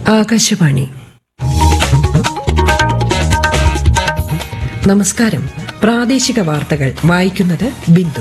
ആകാശവാണി. നമസ്കാരം. പ്രാദേശിക വാർത്തകൾ വായിക്കുന്നത് ബിന്ദു.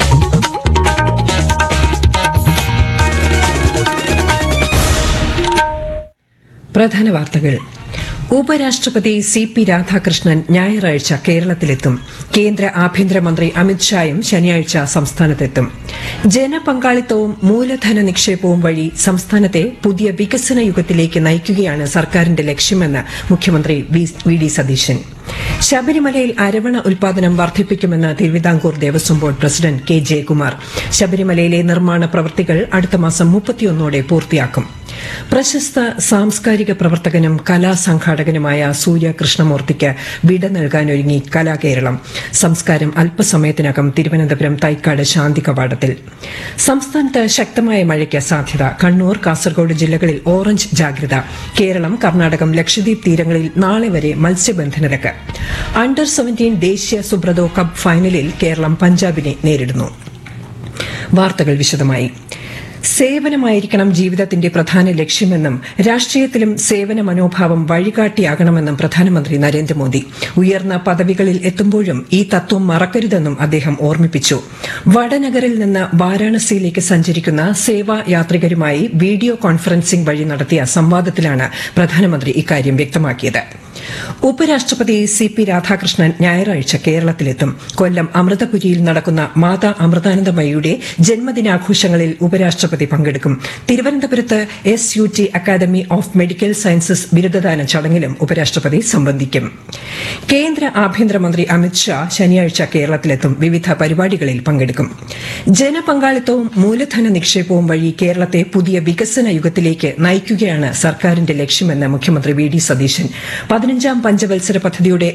പ്രധാന വാർത്തകൾ. ഉപരാഷ്ട്രപതി സി.പി. രാധാകൃഷ്ണൻ ഞായറാഴ്ച കേരളത്തിലെത്തും. കേന്ദ്ര ആഭ്യന്തരമന്ത്രി അമിത്ഷായും ശനിയാഴ്ച സംസ്ഥാനത്തെത്തും. ജനപങ്കാളിത്തവും മൂലധന നിക്ഷേപവും വഴി സംസ്ഥാനത്തെ പുതിയ വികസന യുഗത്തിലേക്ക് നയിക്കുകയാണ് സർക്കാരിന്റെ ലക്ഷ്യമെന്ന് മുഖ്യമന്ത്രി വി ഡി സതീശൻ. ശബരിമലയിൽ അരവണ ഉൽപാദനം വർദ്ധിപ്പിക്കുമെന്ന് Thiruvithamkoor Devaswom board president K Jayakumar. ശബരിമലയിലെ നിർമ്മാണ പ്രവൃത്തികൾ അടുത്ത മാസം 31 പൂർത്തിയാക്കും. പ്രശസ്ത സാംസ്കാരിക പ്രവർത്തകനും കലാസംഘാടകനുമായ സൂര്യ കൃഷ്ണമൂർത്തിക്ക് വിട നൽകാനൊരുങ്ങി കലാകേരളം. സംസ്കാരം അല്പസമയത്തിനകം തിരുവനന്തപുരം തൈക്കാട് ശാന്തി കവാടത്തിൽ. സംസ്ഥാനത്ത് ശക്തമായ മഴയ്ക്ക് സാധ്യത. കണ്ണൂർ, കാസർഗോഡ് ജില്ലകളിൽ ഓറഞ്ച് ജാഗ്രത. കേരളം, കർണാടകം, ലക്ഷദ്വീപ് തീരങ്ങളിൽ നാളെ വരെ മത്സ്യബന്ധനവിലക്ക്. അണ്ടർ 17 ദേശീയ സുബ്രതോ കപ്പ് ഫൈനലിൽ കേരളം പഞ്ചാബിനെ നേരിടുന്നു. വാർത്തകൾ വിശദമായി. സേവനമായിരിക്കണം ജീവിതത്തിന്റെ പ്രധാന ലക്ഷ്യമെന്നും രാഷ്ട്രീയത്തിലും സേവന മനോഭാവം വഴികാട്ടിയാകണമെന്നും പ്രധാനമന്ത്രി നരേന്ദ്രമോദി. ഉയർന്ന പദവികളിൽ എത്തുമ്പോഴും ഈ തത്വം മറക്കരുതെന്നും അദ്ദേഹം ഓർമ്മിപ്പിച്ചു. വടനഗറിൽ നിന്ന് വാരാണസിയിലേക്ക് സഞ്ചരിക്കുന്ന സേവാ യാത്രികരുമായി വീഡിയോ കോൺഫറൻസിംഗ് വഴി നടത്തിയ സംവാദത്തിലാണ് പ്രധാനമന്ത്രി ഇക്കാര്യം വ്യക്തമാക്കിയത്. ഉപരാഷ്ട്രപതി സി.പി. രാധാകൃഷ്ണൻ ഞായറാഴ്ച കേരളത്തിലെത്തും. കൊല്ലം അമൃതപുരിയിൽ നടക്കുന്ന മാതാ അമൃതാനന്ദമയിയുടെ ജന്മദിനാഘോഷങ്ങളിൽ ഉപരാഷ്ട്രപതി പങ്കെടുക്കും. തിരുവനന്തപുരത്ത് SUT academy of medical sciences ബിരുദദാന ചടങ്ങിലും ഉപരാഷ്ട്രപതി സംബന്ധിക്കും. കേന്ദ്ര ആഭ്യന്തരമന്ത്രി അമിത്ഷാ ശനിയാഴ്ച കേരളത്തിലെത്തും. വിവിധ പരിപാടികളിൽ പങ്കെടുക്കും. ജനപങ്കാളിത്തവും മൂലധന നിക്ഷേപവും വഴി കേരളത്തെ പുതിയ വികസന യുഗത്തിലേക്ക് നയിക്കുകയാണ് സർക്കാരിന്റെ ലക്ഷ്യമെന്ന് മുഖ്യമന്ത്രി വി ഡി സതീശൻ. 15ാം പഞ്ചവത്സര പദ്ധതിയുടെ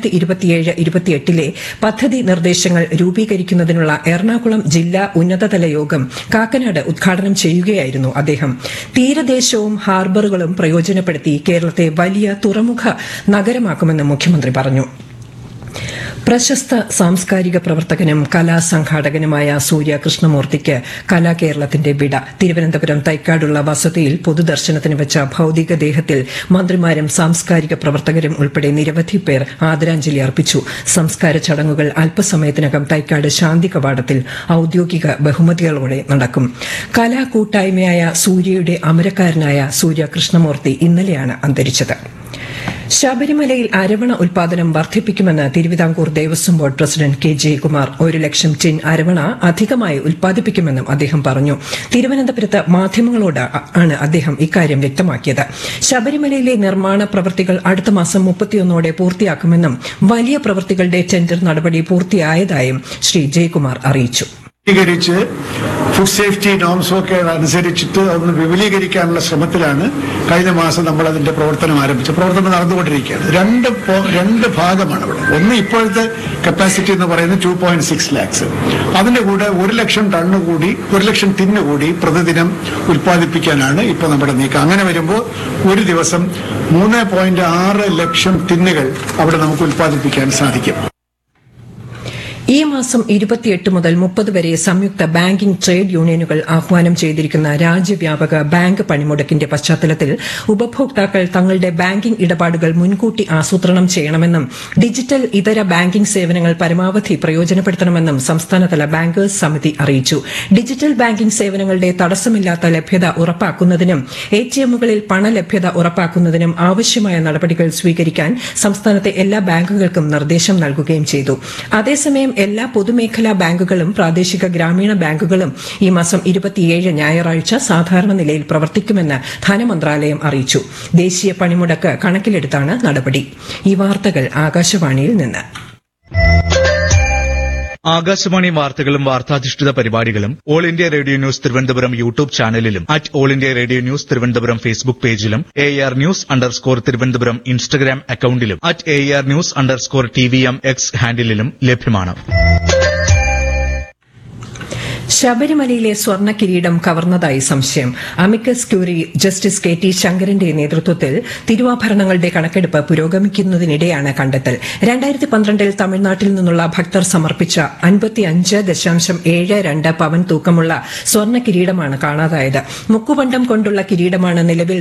2027-28 പദ്ധതി നിർദ്ദേശങ്ങൾ രൂപീകരിക്കുന്നതിനുള്ള എറണാകുളം ജില്ലാ ഉന്നതതല യോഗം കാക്കനാട് ഉദ്ഘാടനം ചെയ്യുകയായിരുന്നു അദ്ദേഹം. തീരദേശവും ഹാർബറുകളും പ്രയോജനപ്പെടുത്തി കേരളത്തെ വലിയ തുറമുഖ നഗരമാക്കുമെന്ന് മുഖ്യമന്ത്രി പറഞ്ഞു. പ്രശസ്ത സാംസ്കാരിക പ്രവർത്തകനും കലാസംഘാടകനുമായ സൂര്യ കൃഷ്ണമൂർത്തിക്ക് കലാകേരളത്തിന്റെ വിട. തിരുവനന്തപുരം തൈക്കാടുള്ള വസതിയിൽ പൊതുദർശനത്തിന് വെച്ച ഭൌതികദേഹത്തിൽ മന്ത്രിമാരും സാംസ്കാരിക പ്രവർത്തകരും ഉൾപ്പെടെ നിരവധി പേർ ആദരാഞ്ജലി അർപ്പിച്ചു. സംസ്കാര ചടങ്ങുകൾ അല്പസമയത്തിനകം തൈക്കാട് ശാന്തി കവാടത്തിൽ ഔദ്യോഗിക ബഹുമതികളോടെ നടക്കും. കലാകൂട്ടായ്മയായ സൂര്യയുടെ അമരക്കാരനായ സൂര്യ കൃഷ്ണമൂർത്തി ഇന്നലെയാണ് അന്തരിച്ചത്. ശബരിമലയിൽ അരവണ ഉൽപാദനം വർദ്ധിപ്പിക്കുമെന്ന് Thiruvithamkoor Devaswom board president K Jayakumar. 1 ലക്ഷം ടിൻ അരവണ അധികമായി ഉൽപ്പാദിപ്പിക്കുമെന്നും അദ്ദേഹം പറഞ്ഞു. തിരുവനന്തപുരത്ത് മാധ്യമങ്ങളോട് ആണ് അദ്ദേഹം ഇക്കാര്യം വ്യക്തമാക്കിയത്. ശബരിമലയിലെ നിർമ്മാണ പ്രവൃത്തികൾ അടുത്ത മാസം 31 പൂർത്തിയാക്കുമെന്നും വലിയ പ്രവൃത്തികളുടെ ടെൻഡർ നടപടി പൂർത്തിയായതായും ശ്രീ ജയകുമാർ അറിയിച്ചു. ഫുഡ് സേഫ്റ്റി നോംസും ഒക്കെ അനുസരിച്ചിട്ട് ഒന്ന് വിപുലീകരിക്കാനുള്ള ശ്രമത്തിലാണ് കഴിഞ്ഞ മാസം നമ്മൾ അതിന്റെ പ്രവർത്തനം ആരംഭിച്ചത്. പ്രവർത്തനം നടന്നുകൊണ്ടിരിക്കുകയാണ്. രണ്ട് ഭാഗമാണ് ഇവിടെ. ഒന്ന് ഇപ്പോഴത്തെ കപ്പാസിറ്റി എന്ന് പറയുന്നത് 2.6 lakhs. അതിന്റെ കൂടെ 1 ലക്ഷം ടണ്ണ് കൂടി 1 ലക്ഷം ടിന്ന് കൂടി പ്രതിദിനം ഉൽപ്പാദിപ്പിക്കാനാണ് ഇപ്പൊ നമ്മുടെ നീക്കം. അങ്ങനെ വരുമ്പോൾ ഒരു ദിവസം 3.6 ലക്ഷം ടിന്നുകൾ അവിടെ നമുക്ക് ഉൽപ്പാദിപ്പിക്കാൻ സാധിക്കും. ഈ മാസം 28 മുതൽ 30 വരെ സംയുക്ത ബാങ്കിംഗ് ട്രേഡ് യൂണിയനുകൾ ആഹ്വാനം ചെയ്തിരിക്കുന്ന രാജ്യവ്യാപക ബാങ്ക് പണിമുടക്കിന്റെ പശ്ചാത്തലത്തിൽ ഉപഭോക്താക്കൾ തങ്ങളുടെ ബാങ്കിംഗ് ഇടപാടുകൾ മുൻകൂട്ടി ആസൂത്രണം ചെയ്യണമെന്നും ഡിജിറ്റൽ ഇതര ബാങ്കിംഗ് സേവനങ്ങൾ പരമാവധി പ്രയോജനപ്പെടുത്തണമെന്നും സംസ്ഥാനതല ബാങ്കേഴ്സ് സമിതി അറിയിച്ചു. ഡിജിറ്റൽ ബാങ്കിംഗ് സേവനങ്ങളുടെ തടസ്സമില്ലാത്ത ലഭ്യത ഉറപ്പാക്കുന്നതിനും ATMകളിൽ പണലഭ്യത ഉറപ്പാക്കുന്നതിനും ആവശ്യമായ നടപടികൾ സ്വീകരിക്കാൻ സംസ്ഥാനത്തെ എല്ലാ ബാങ്കുകൾക്കും നിർദ്ദേശം നൽകുകയും ചെയ്തു. അതേസമയം എല്ലാ പൊതുമേഖലാ ബാങ്കുകളും പ്രാദേശിക ഗ്രാമീണ ബാങ്കുകളും ഈ മാസം 27 ഞായറാഴ്ച സാധാരണ നിലയിൽ പ്രവർത്തിക്കുമെന്ന് ധനമന്ത്രാലയം അറിയിച്ചു. ദേശീയ പണിമുടക്ക് കണക്കിലെടുത്താണ് നടപടി. ഈ വാർത്തകൾ ആകാശവാണിയിൽ നിന്ന്. ആകാശവാണി വാർത്തകളും വാർത്താധിഷ്ഠിത പരിപാടികളും all India radio news Thiruvananthapuram YouTube ചാനലിലും all India radio news Thiruvananthapuram Facebook പേജിലും AR News_ തിരുവനന്തപുരം ഇൻസ്റ്റഗ്രാം അക്കൌണ്ടിലും AR News_TVM X ഹാൻഡിലും ലഭ്യമാണ്. ശബരിമലയിലെ സ്വർണ്ണ കിരീടം കവർന്നതായി സംശയം. അമിക്കസ് ക്യൂറി ജസ്റ്റിസ് KT ശങ്കരന്റെ നേതൃത്വത്തിൽ തിരുവാഭരണങ്ങളുടെ കണക്കെടുപ്പ് പുരോഗമിക്കുന്നതിനിടെയാണ് കണ്ടെത്തൽ. 2012 തമിഴ്നാട്ടിൽ നിന്നുള്ള ഭക്തർ സമർപ്പിച്ച 55.72 പവൻ തൂക്കമുള്ള സ്വർണ്ണ കിരീടമാണ് കാണാതായത്. മുക്കുപണ്ടം കൊണ്ടുള്ള കിരീടമാണ് നിലവിൽ